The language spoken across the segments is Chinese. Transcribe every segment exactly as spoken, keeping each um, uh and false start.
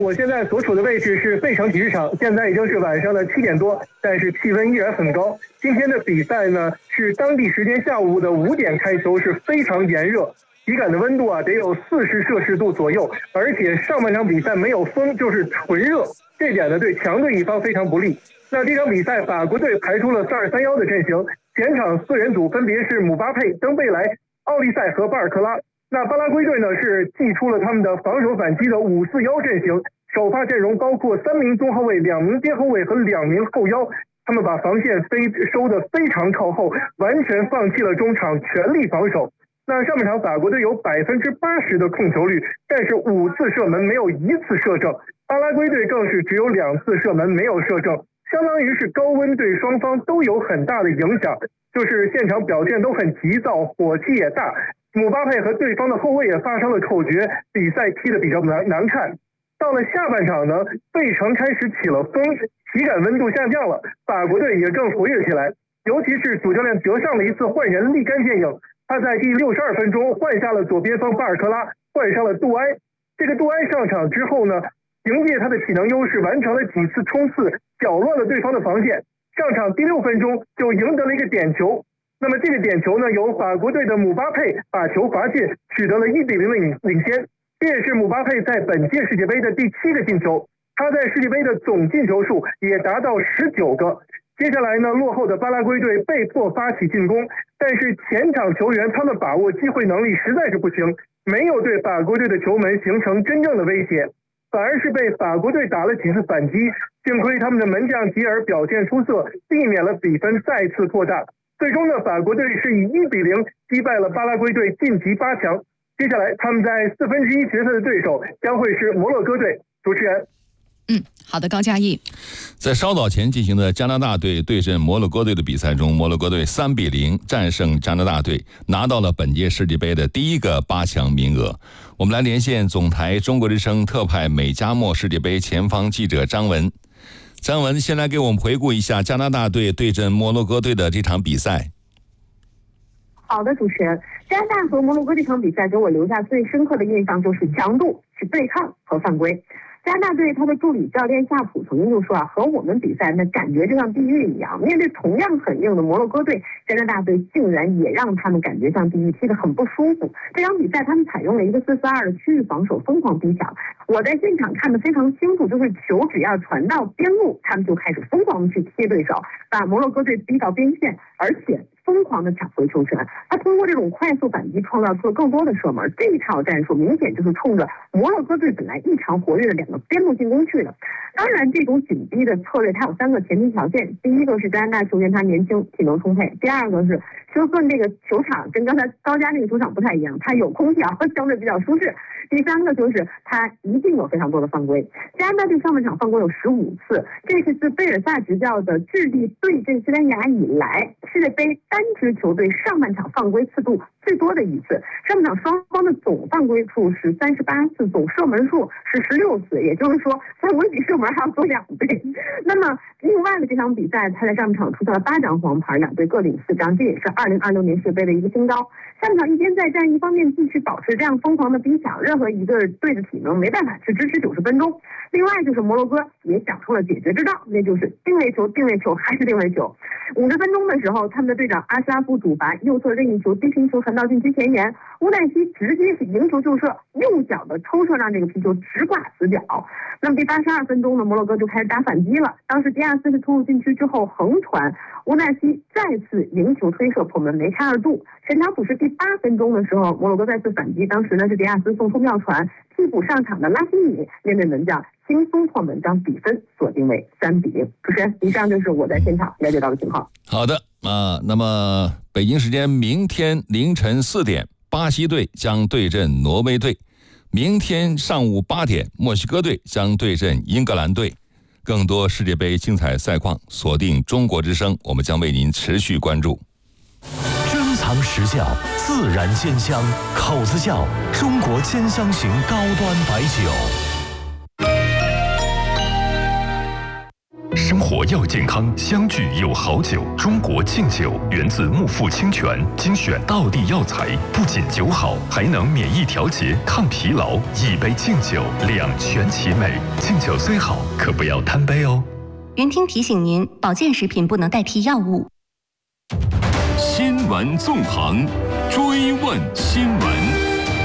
我现在所处的位置是费城体育场，现在已经是晚上的七点多，但是气温依然很高。今天的比赛呢是当地时间下午的五点开球，是非常炎热，体感的温度啊得有四十摄氏度左右，而且上半场比赛没有风，就是纯热，这点呢对强队一方非常不利。那这场比赛法国队排出了三二三一的阵型，前场四人组分别是姆巴佩、登贝莱、奥利塞和巴尔克拉。那巴拉圭队呢是祭出了他们的防守反击的五四一阵型，首发阵容包括三名中后卫、两名边后卫和两名后腰，他们把防线非收得非常靠后，完全放弃了中场，全力防守。那上半场法国队有百分之八十的控球率，但是五次射门没有一次射正，巴拉圭队更是只有两次射门没有射正，相当于是高温对双方都有很大的影响，就是现场表现都很急躁，火气也大。姆巴佩和对方的后卫也发生了口角，比赛踢得比较难难看。到了下半场呢，费城开始起了风，体感温度下降了，法国队也更活跃起来。尤其是主教练德尚的一次换人立竿见影，他在第六十二分钟换下了左边锋巴尔克拉，换上了杜埃。这个杜埃上场之后呢，凭借他的体能优势，完成了几次冲刺，搅乱了对方的防线。上场第六分钟就赢得了一个点球。那么这个点球呢，由法国队的姆巴佩把球罚进，取得了一比零的领领先。这也是姆巴佩在本届世界杯的第七个进球，他在世界杯的总进球数也达到十九个。接下来呢，落后的巴拉圭队被迫发起进攻，但是前场球员他们把握机会能力实在是不行，没有对法国队的球门形成真正的威胁，反而是被法国队打了几次反击。幸亏他们的门将吉尔表现出色，避免了比分再次扩大。最终呢，法国队是以一比零击败了巴拉圭队，晋级八强。接下来他们在四分之一决赛的对手将会是摩洛哥队。主持人， 嗯，好的，高嘉毅。 在稍早前进行的加拿大队对阵摩洛哥队的比赛中，摩洛哥队三比零战胜加拿大队，拿到了本届世界杯的第一个八强名额。我们来连线总台中国之声特派美加墨世界杯前方记者张文。张文，先来给我们回顾一下加拿大队对阵摩洛哥队的这场比赛。 好的，主持人，加拿大和摩洛哥这场比赛给我留下最深刻的印象就是强度、是对抗和犯规。加拿大队他的助理教练夏普曾经就说啊，和我们比赛那感觉就像地狱一样。面对同样很硬的摩洛哥队，加拿大队竟然也让他们感觉像地狱，踢得很不舒服。这场比赛他们采用了一个四四二的区域防守，疯狂逼抢。我在现场看得非常清楚，就是球只要传到边路，他们就开始疯狂的去贴对手，把摩洛哥队逼到边线，而且疯狂的抢回球权。他通过这种快速反击创造出了更多的射门。这一套战术明显就是冲着摩洛哥队本来异常活跃的两个边路进攻去的。当然，这种紧逼的策略它有三个前提条件：第一个是加拿大球员他年轻，体能充沛；第二个是休斯顿这个球场跟刚才高加这个球场不太一样，它有空调，相对比较舒适；第三个就是它一定有非常多的犯规。加拿大队上半场犯规有十五次，这是自贝尔萨执教的智利对阵西班牙以来世界杯单支球队上半场犯规次度最多的一次。上半场双方的总犯规数是三十八次，总射门数是十六次，也就是说犯规比射门还要多两倍。那么另外的这场比赛，他在上半场出现了八张黄牌，两队各领四张，这也是二零二六年世界杯的一个新高。下半场一边再战，一方面继续保持这样疯狂的逼抢，任何一个队的体能没办法去支持九十分钟。另外就是摩洛哥也想出了解决之道，那就是定位球，定位球还是定位球。五十分钟的时候，他们的队长阿斯拉夫主罚右侧任意球低平球传到禁区前沿，乌奈西直接是迎球就射，右脚的抽射让这个皮球直挂死角。那么第八十二分钟呢，摩洛哥就开始打反击了。当时迪亚斯是突入禁区之后横传，乌奈西再次迎球推射破门，梅开二度。全场补时第八分钟的时候，摩洛哥再次反击，当时呢是迪亚斯送出妙传，替补上场的拉希米面对门将轻松破门，将比分锁定为三比零。主持人，以上就是我在现场了解到的情况。 好的啊，那么北京时间明天凌晨四点，巴西队将对阵挪威队；明天上午八点，墨西哥队将对阵英格兰队。更多世界杯精彩赛况，锁定中国之声，我们将为您持续关注。 珍藏实窖，自然鲜香，口子窖，中国兼香型高端白酒。生活活要健康，相聚有好酒。中国敬酒源自木富清泉，精选道地药材，不仅酒好，还能免疫调节、抗疲劳。一杯敬酒，两全其美。敬酒虽好，可不要贪杯哦。 云听提醒您，保健食品不能代替药物。 新闻纵横，追问新闻。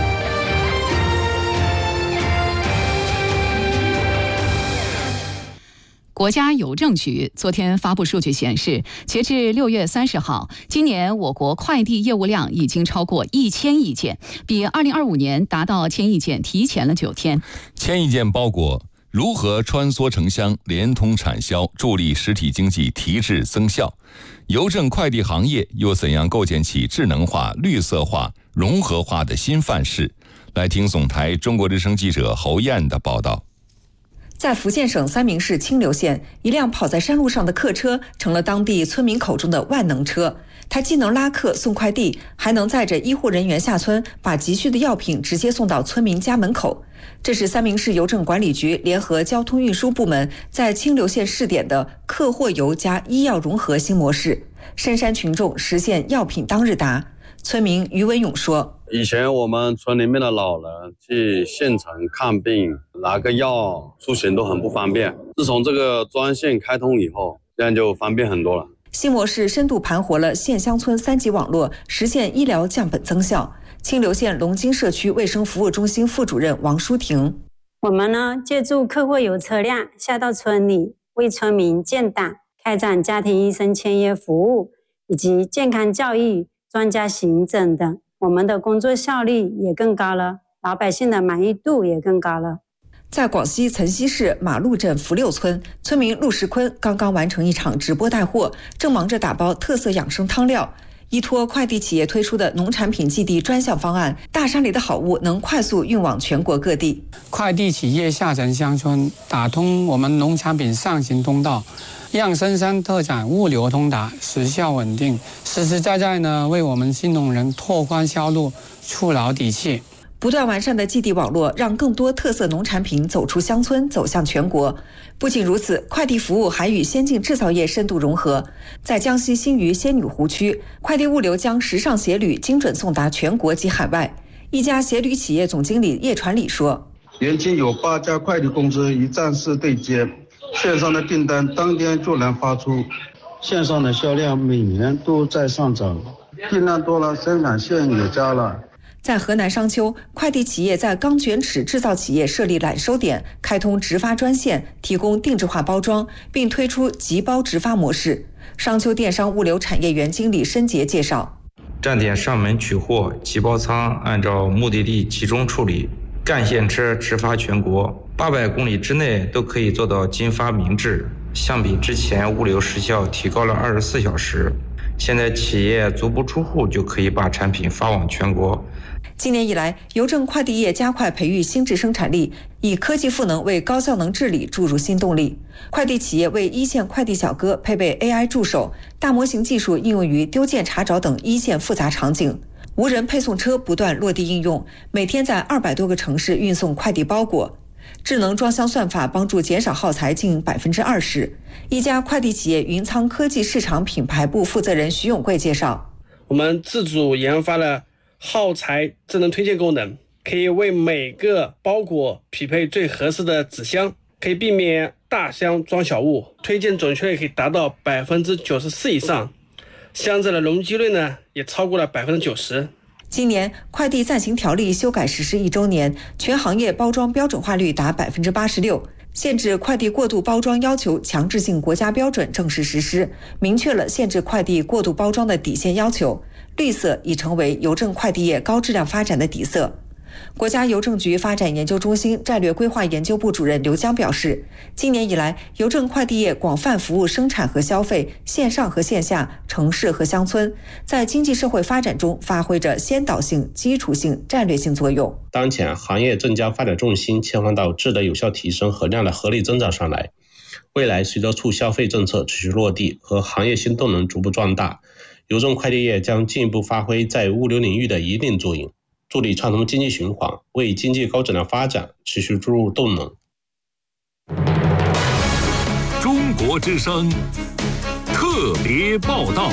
国家邮政局昨天发布数据显示，截至六月三十号，今年我国快递业务量已经超过一千亿件，比二零二五年达到千亿件提前了九天。 千亿件包裹如何穿梭城乡、联通产销，助力实体经济提质增效？邮政快递行业又怎样构建起智能化、绿色化、融合化的新范式？来听总台中国之声记者侯燕的报道。 在福建省三明市清流县，一辆跑在山路上的客车成了当地村民口中的万能车。它既能拉客送快递，还能载着医护人员下村，把急需的药品直接送到村民家门口。这是三明市邮政管理局联合交通运输部门在清流县试点的客货邮加医药融合新模式，深山群众实现药品当日达。村民于文勇说， 以前我们村里面的老人去县城看病拿个药出行都很不方便，自从这个专线开通以后，这样就方便很多了。 新模式深度盘活了县乡村三级网络，实现医疗降本增效。清流县龙津社区卫生服务中心副主任王淑婷， 我们呢借助客货邮车辆下到村里，为村民建档，开展家庭医生签约服务以及健康教育、专家行诊等，我们的工作效率也更高了，老百姓的满意度也更高了。 在广西岑溪市马路镇福六村，村民陆世坤刚刚完成一场直播带货，正忙着打包特色养生汤料。依托快递企业推出的农产品寄递专项方案，大山里的好物能快速运往全国各地。 快递企业下沉乡村，打通我们农产品上行通道，让深山特产物流通达，时效稳定，实实在在呢为我们新农人拓宽销路，触牢底气。 不断完善的寄递网络，让更多特色农产品走出乡村，走向全国。不仅如此，快递服务还与先进制造业深度融合。在江西新余仙女湖区，快递物流将时尚鞋履精准送达全国及海外。一家鞋履企业总经理叶传礼说：“ 年仅有八家快递公司一站式对接，线上的订单当天就能发出，线上的销量每年都在上涨，订单多了，生产线也加了。” 在河南商丘，快递企业在钢卷尺制造企业设立揽收点，开通直发专线，提供定制化包装，并推出集包直发模式。商丘电商物流产业园经理申杰介绍， 站点上门取货，集包仓按照目的地集中处理，干线车直发全国，八百公里之内都可以做到经发明制。相比之前，物流时效提高了二十四小时。现在企业足不出户就可以把产品发往全国。 今年以来，邮政快递业加快培育新质生产力，以科技赋能为高效能治理注入新动力。快递企业为一线快递小哥配备 A I 助手，大模型技术应用于丢件查找等一线复杂场景。无人配送车不断落地应用，每天在二百多个城市运送快递包裹。智能装箱算法帮助减少耗材近百分之二十。一家快递企业云仓科技市场品牌部负责人徐永贵介绍， 我们自主研发了耗材智能推荐功能，可以为每个包裹匹配最合适的纸箱，可以避免大箱装小物，推荐准确率可以达到百分之九十四以上，箱子的容积率呢也超过了百分之九十。 今年快递暂行条例修改实施一周年，全行业包装标准化率达百分之八十六，限制快递过度包装要求强制性国家标准正式实施，明确了限制快递过度包装的底线要求。绿色已成为邮政快递业高质量发展的底色。国家邮政局发展研究中心战略规划研究部主任刘江表示，今年以来，邮政快递业广泛服务生产和消费、线上和线下、城市和乡村，在经济社会发展中发挥着先导性、基础性、战略性作用。 当前行业正将发展重心切换到质的有效提升和量的合理增长上来。未来随着促消费政策持续落地和行业新动能逐步壮大，邮政快递业将进一步发挥在物流领域的一定作用，助力畅通经济循环，为经济高质量发展持续注入动能。 中国之声特别报道。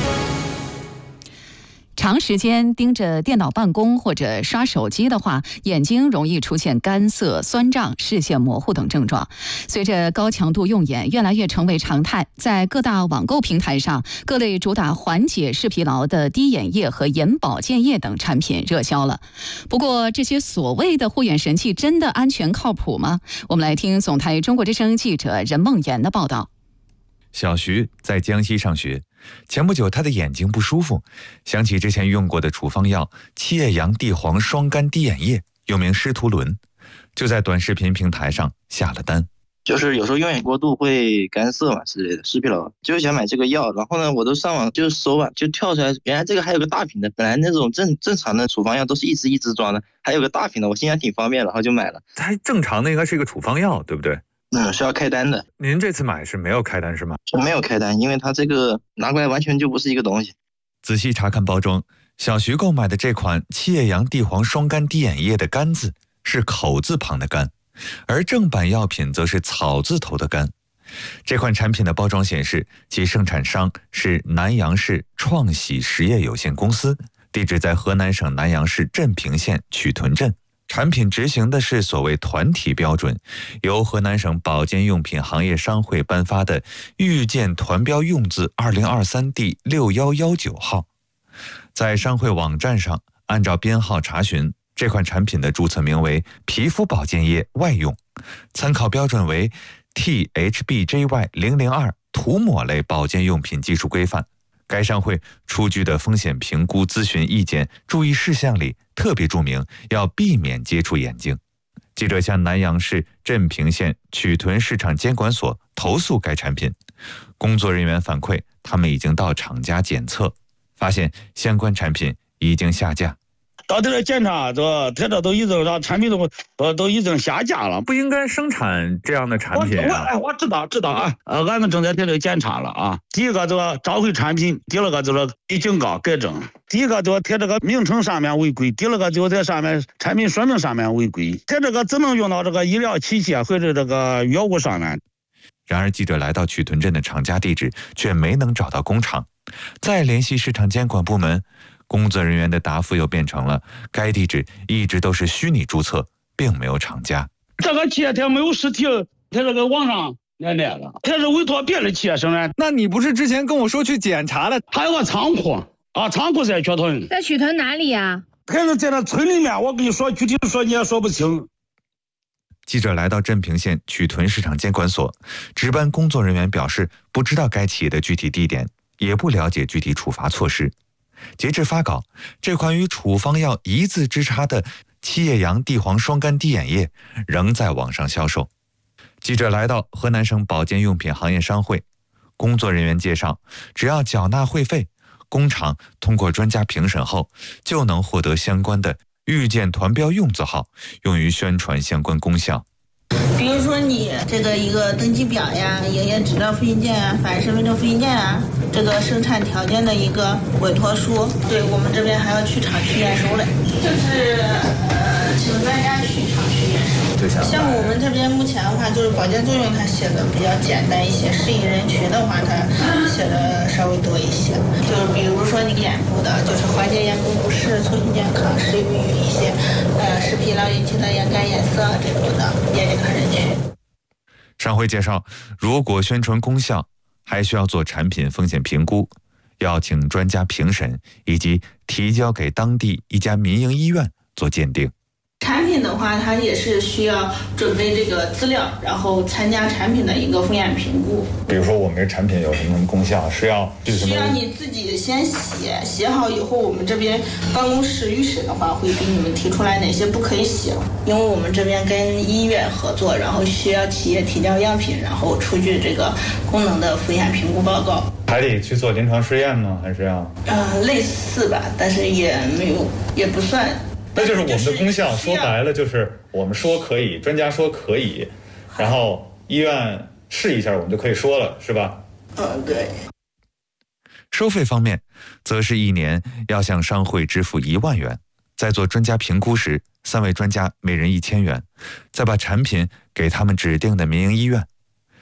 长时间盯着电脑办公或者刷手机的话，眼睛容易出现干涩、酸胀、视线模糊等症状。随着高强度用眼越来越成为常态，在各大网购平台上，各类主打缓解视疲劳的滴眼液和眼保健液等产品热销了。不过，这些所谓的护眼神器真的安全靠谱吗？我们来听总台中国之声记者任梦妍的报道。 小徐在江西上学，前不久他的眼睛不舒服，想起之前用过的处方药七叶杨地黄双苷滴眼液，又名施图伦，就在短视频平台上下了单。 就是有时候用眼过度会干涩嘛之类的，视疲劳，就是想买这个药，然后呢，我都上网就搜吧，就跳出来，原来这个还有个大瓶的，本来那种正正常的处方药都是一支一支装的，还有个大瓶的，我心想挺方便，然后就买了。 它正常的应该是一个处方药，对不对？ 嗯，是要开单的。 您这次买是没有开单是吗？ 没有开单，因为它这个拿过来完全就不是一个东西。 仔细查看包装，小徐购买的这款七叶杨地黄双苷滴眼液的苷字是口字旁的苷，而正版药品则是草字头的苷。这款产品的包装显示，其生产商是南阳市创喜实业有限公司，地址在河南省南阳市镇平县曲屯镇。产品执行的是所谓团体标准，由河南省保健用品行业商会颁发的预见团标用字二零二三第六一一九号。在商会网站上按照编号查询，这款产品的注册名为皮肤保健液外用，参考标准为 T H B J Y 零零二 涂抹类保健用品技术规范。该商会出具的风险评估咨询意见注意事项里特别注明要避免接触眼睛。记者向南阳市镇平县曲屯市场监管所投诉该产品，工作人员反馈他们已经到厂家检测，发现相关产品已经下架。 到这检查，这他这都已经让产品都都都已经下架了， 不应该生产这样的产品啊！我我我知道知道啊，呃，俺们正在在这检查了啊。第一个这个召回产品，第二个就是给警告改正。第一个就贴这个名称上面违规，第二个就在上面产品说明上面违规，它这个只能用到这个医疗器械或者这个药物上面。 然而，记者来到曲屯镇的厂家地址，却没能找到工厂。再联系市场监管部门，工作人员的答复又变成了该地址一直都是虚拟注册，并没有厂家。 这个企业它没有实体，它这个网上来来了，它是委托别的企业生产。 那你不是之前跟我说去检查了？ 还有个仓库啊，仓库在曲屯， 在曲屯哪里呀？ 可能在那村里面，我跟你说具体说你也说不清。 记者来到镇平县曲屯市场监管所，值班工作人员表示不知道该企业的具体地点，也不了解具体处罚措施。截至发稿，这款与处方药一字之差的七叶杨地黄双苷滴眼液仍在网上销售。记者来到河南省保健用品行业商会，工作人员介绍，只要缴纳会费，工厂通过专家评审后，就能获得相关的预见团标用字号，用于宣传相关功效。 比如说你这个一个登记表呀、营业执照复印件啊、法人身份证复印件啊，这个生产条件的一个委托书，对我们这边还要去厂区验收嘞，就是呃请专家去厂区验收。像我们这边目前的话，就是保健作用它写的比较简单一些，适应人群的话它写的稍微多一些，就是比如说那个眼部的，就是缓解眼部不适、促进健康，适用于一些呃视疲劳引起的眼干、眼涩这种的眼健康人群。 商会介绍，如果宣传功效，还需要做产品风险评估，要请专家评审，以及提交给当地一家民营医院做鉴定。 产品的话，它也是需要准备这个资料，然后参加产品的一个风险评估。 比如说我们这产品有什么功效，是要需要你自己先写，写好以后，我们这边办公室预审的话，会给你们提出来哪些不可以写，因为我们这边跟医院合作，然后需要企业提交样品，然后出具这个功能的风险评估报告。 还得去做临床试验吗？还是要？ 呃，类似吧，但是也没有，也不算。 那就是我们的功效，说白了就是我们说可以，专家说可以，然后医院试一下，我们就可以说了，是吧？ 嗯，对。 收费方面，则是一年要向商会支付一万元，在做专家评估时，三位专家每人一千元，再把产品给他们指定的民营医院。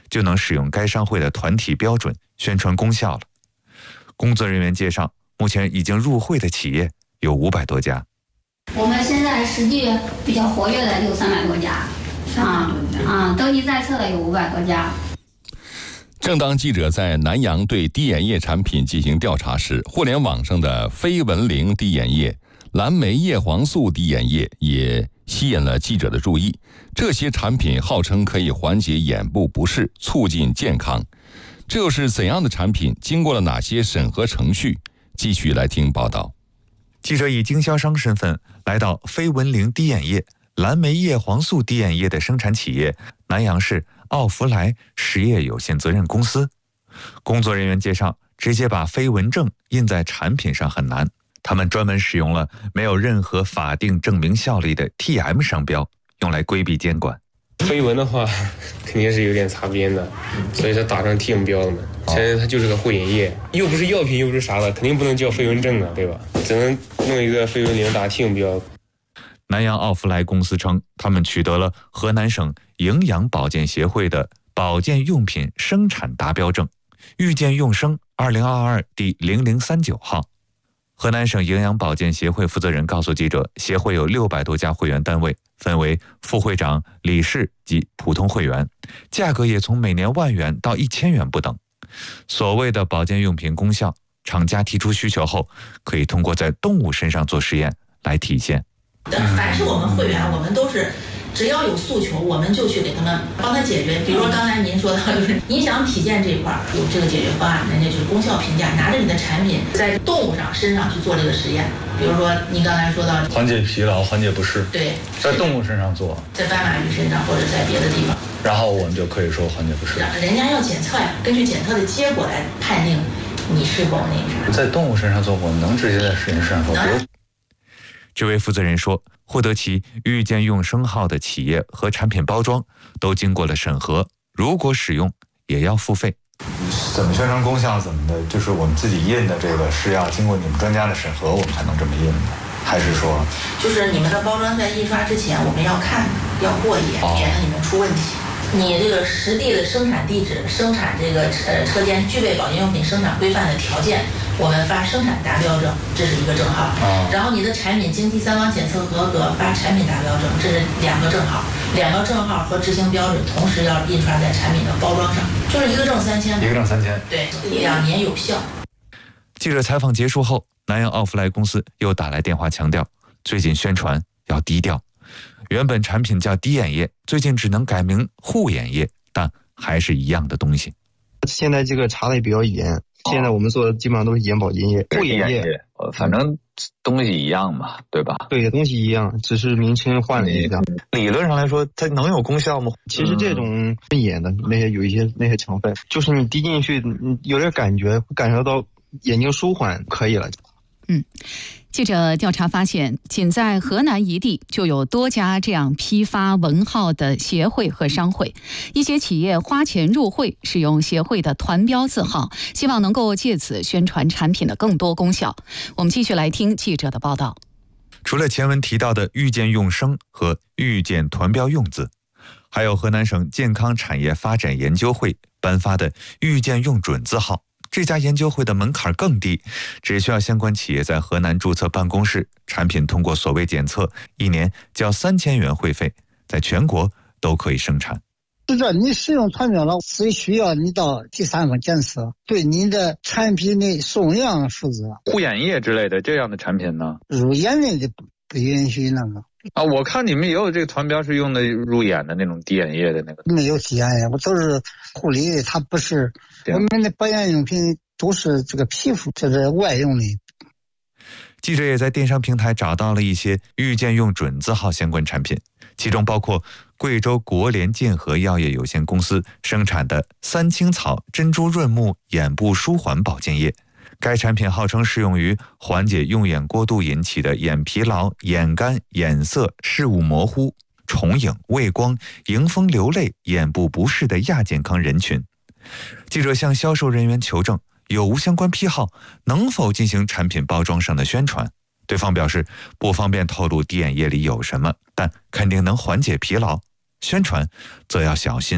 就能使用该商会的团体标准宣传功效了。工作人员介绍，目前已经入会的企业有五百多家。 我们现在实际比较活跃的有三百多家，啊啊，登记在册的有五百多家。 正当记者在南阳对滴眼液产品进行调查时，互联网上的非文灵滴眼液、蓝莓叶黄素滴眼液也吸引了记者的注意。这些产品号称可以缓解眼部不适，促进健康。这又是怎样的产品？经过了哪些审核程序？继续来听报道。 记者以经销商身份来到非文灵滴眼液、蓝莓叶黄素滴眼液的生产企业南阳市奥弗莱实业有限责任公司。工作人员介绍，直接把非文证印在产品上很难，他们专门使用了没有任何法定证明效力的 T M 商标，用来规避监管。 非文的话肯定是有点擦边的，所以它打上 T M 标了嘛。现在它就是个护眼液，又不是药品又不是啥的，肯定不能叫非文证啊，对吧？只能弄一个非文灵打 T M 标。 南阳奥弗莱公司称，他们取得了河南省营养保健协会的保健用品生产达标证，遇见用生二零二二第零零三九号。河南省营养保健协会负责人告诉记者，协会有六百多家会员单位，分为副会长、理事及普通会员，价格也从每年万元到一千元不等。所谓的保健用品功效，厂家提出需求后，可以通过在动物身上做实验来体现。 凡是我们会员，我们都是只要有诉求，我们就去给他们帮他解决。比如说刚才您说的，就是影响体健这一块有这个解决方案，人家就是功效评价，拿着你的产品在动物上身上去做这个实验。比如说您刚才说到缓解疲劳、缓解不适， 对， 在动物身上做， 在斑马鱼身上或者在别的地方， 然后我们就可以说缓解不适。 人家要检测呀，根据检测的结果来判定你是否那个啥。 在动物身上做，我们能直接在实验室上做。 这位负责人说，获得其遇见用生号的企业和产品包装都经过了审核，如果使用也要付费。 怎么宣传功效怎么的，就是我们自己印的这个是要经过你们专家的审核，我们才能这么印的，还是说？ 就是你们的包装在印刷之前，我们要看，要过一眼，免得你们出问题。你这个实地的生产地址、生产这个呃车间具备保健用品生产规范的条件，我们发生产达标证，这是一个证号。哦、然后你的产品经第三方检测合格，发产品达标证，这是两个证号。两个证号和执行标准同时要印刷在产品的包装上，就是一个证三千。 一个证三千。 对，两年有效。 记者采访结束后，南阳奥弗莱公司又打来电话强调，最近宣传要低调。原本产品叫滴眼液，最近只能改名护眼液，但还是一样的东西。 现在这个查的也比较严，现在我们做的基本上都是眼保健液、护眼液， 呃，反正东西一样嘛，对吧？ 对，东西一样，只是名称换了一下。 理论上来说，它能有功效吗？ 其实这种眼的那些有一些那些成分，就是你滴进去，你有点感觉，感受到眼睛舒缓，可以了。 嗯。记者调查发现，仅在河南一地就有多家这样批发文号的协会和商会，一些企业花钱入会，使用协会的团标字号，希望能够借此宣传产品的更多功效。我们继续来听记者的报道。 除了前文提到的遇见用生和遇见团标用字，还有河南省健康产业发展研究会颁发的遇见用准字号。这家研究会的门槛更低，只需要相关企业在河南注册办公室，产品通过所谓检测，一年交三千元会费，在全国都可以生产。 是这，你使用团标了，是需要你到第三方检测，对你的产品的送样负责。 护眼液之类的这样的产品呢， 入眼内的不允许那个。 啊，我看你们也有这个团标是用的入眼的那种滴眼液的那个。 没有滴眼液，我都是护理的，它不是我们的保健用品都是这个皮肤，这是外用的。 记者也在电商平台找到了一些遇见用准字号相关产品，其中包括贵州国联健和药业有限公司生产的三青草珍珠润目眼部舒缓保健液。该产品号称适用于缓解用眼过度引起的眼疲劳、眼干、眼涩、视物模糊、重影、畏光、迎风流泪、眼部不适的亚健康人群。记者向销售人员求证有无相关批号，能否进行产品包装上的宣传。对方表示不方便透露滴眼液里有什么，但肯定能缓解疲劳，宣传则要小心。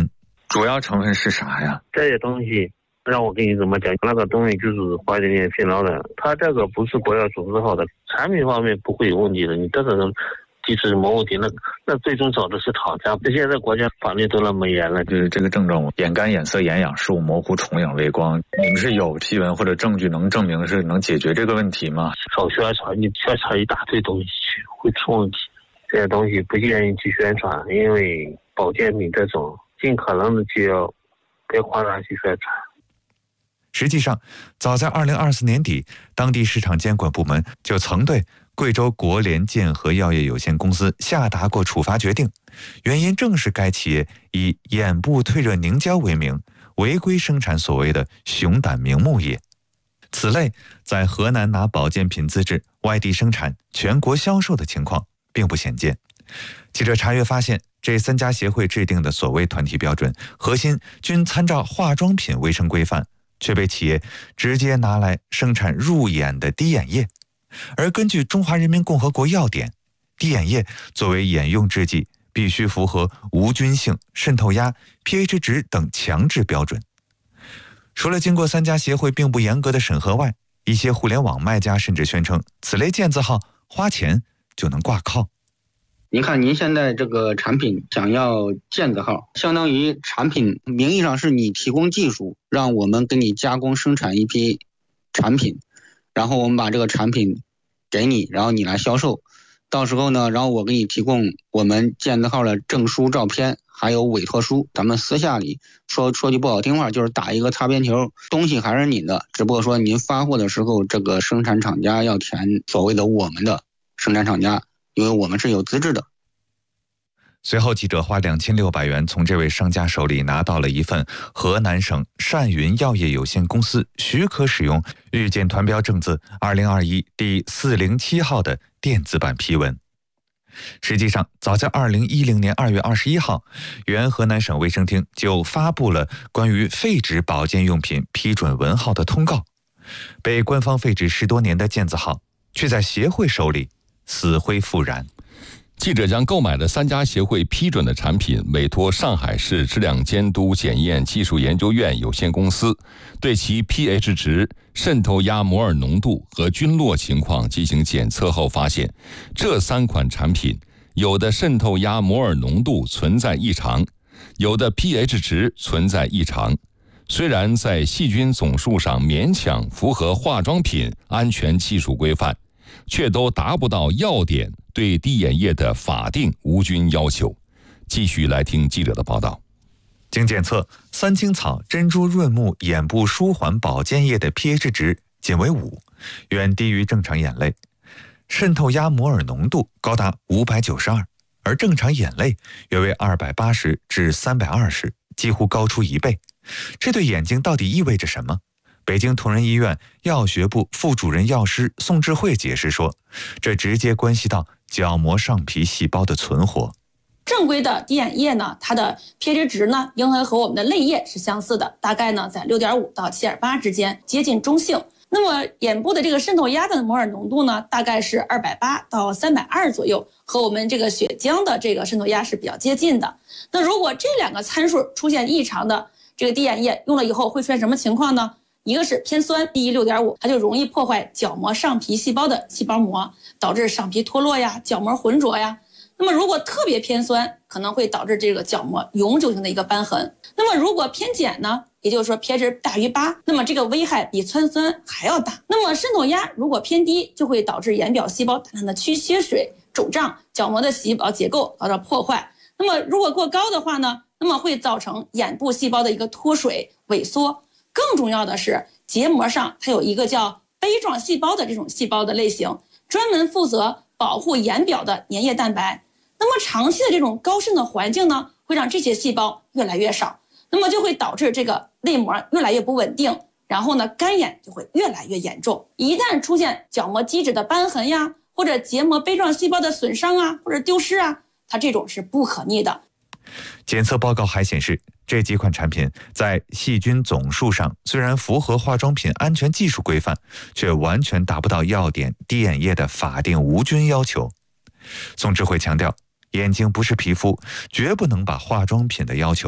主要成分是啥呀？ 这些东西让我跟你怎么讲，那个东西就是化学联疲劳的，它这个不是国家组织好的，产品方面不会有问题的，你这个即使没问题，那那最终找的是厂家。现在国家法律都那么严了， 就是这个症状，眼干、眼涩、眼痒、视物模糊、重影、畏光，你们是有批文或者证据能证明是能解决这个问题吗？ 少宣传，你宣传一大堆东西去，会出问题。这些东西不建议去宣传，因为保健品这种尽可能的就要别夸大去宣传。 实际上，早在二零二四年底，当地市场监管部门就曾对贵州国联健和药业有限公司下达过处罚决定，原因正是该企业以眼部退热凝胶为名，违规生产所谓的熊胆明目液。此类在河南拿保健品资质外地生产、全国销售的情况并不鲜见。记者查阅发现，这三家协会制定的所谓团体标准，核心均参照化妆品卫生规范，却被企业直接拿来生产入眼的滴眼液。而根据《中华人民共和国药典》，滴眼液作为眼用制剂，必须符合无菌性、渗透压、pH 值等强制标准。除了经过三家协会并不严格的审核外，一些互联网卖家甚至宣称，此类健字号花钱就能挂靠。 您看，您现在这个产品想要健字号，相当于产品名义上是你提供技术，让我们给你加工生产一批产品，然后我们把这个产品给你，然后你来销售。到时候呢，然后我给你提供我们健字号的证书、照片，还有委托书。咱们私下里说说句不好听话，就是打一个擦边球，东西还是你的，只不过说您发货的时候，这个生产厂家要填所谓的我们的生产厂家，因为我们是有资质的。 随后，记者花两千六百元从这位商家手里拿到了一份河南省善云药业有限公司许可使用预检团标证字二零二一第四零七号的电子版批文。实际上，早在二零一零年二月二十一号，原河南省卫生厅就发布了关于废纸保健用品批准文号的通告。被官方废止十多年的健字号，却在协会手里死灰复燃。 记者将购买的三家协会批准的产品委托上海市质量监督检验技术研究院有限公司，对其 pH 值、渗透压摩尔浓度和菌落情况进行检测后发现，这三款产品有的渗透压摩尔浓度存在异常，有的 pH 值存在异常。虽然在细菌总数上勉强符合化妆品安全技术规范，却都达不到药典对滴眼液的法定无菌要求。继续来听记者的报道。 经检测，三青草珍珠润目眼部舒缓保健液的 pH 值仅为五，远低于正常眼泪；渗透压摩尔浓度高达五百九十二，而正常眼泪约为二百八十至三百二十，几乎高出一倍。这对眼睛到底意味着什么？北京同仁医院药学部副主任药师宋智慧解释说，这直接关系到角膜上皮细胞的存活。 正规的滴眼液呢，它的 pH 值呢，应该和我们的泪液是相似的，大概呢在 六点五 到 七点八 之间，接近中性。那么眼部的这个渗透压的摩尔浓度呢，大概是二百八到三百二左右，和我们这个血浆的这个渗透压是比较接近的。那如果这两个参数出现异常的，这个滴眼液用了以后会出现什么情况呢？一个是偏酸，低于 六点五， 它就容易破坏角膜上皮细胞的细胞膜，导致上皮脱落呀、角膜浑浊呀。那么如果特别偏酸，可能会导致这个角膜永久性的一个瘢痕。那么如果偏碱呢，也就是说 pH 大于八，那么这个危害比氚酸还要大。那么渗透压如果偏低，就会导致眼表细胞大量的区缺水、肿胀，角膜的细胞结构遭到破坏。那么如果过高的话呢，那么会造成眼部细胞的一个脱水、萎缩。更重要的是，结膜上它有一个叫杯状细胞的这种细胞的类型，专门负责保护眼表的粘液蛋白。那么长期的这种高渗的环境呢，会让这些细胞越来越少，那么就会导致这个泪膜越来越不稳定，然后呢，干眼就会越来越严重。一旦出现角膜基质的瘢痕呀，或者结膜杯状细胞的损伤啊，或者丢失啊，它这种是不可逆的。 检测报告还显示，这几款产品在细菌总数上虽然符合化妆品安全技术规范，却完全达不到药典滴眼液的法定无菌要求。宋智慧强调，眼睛不是皮肤，绝不能把化妆品的要求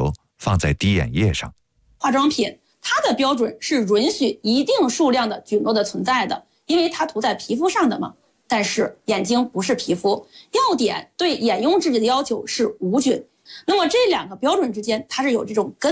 放在滴眼液上。 化妆品它的标准是允许一定数量的菌落的存在的，因为它涂在皮肤上的嘛。但是眼睛不是皮肤，药典对眼用质地的要求是无菌。那么这两个标准之间它是有这种根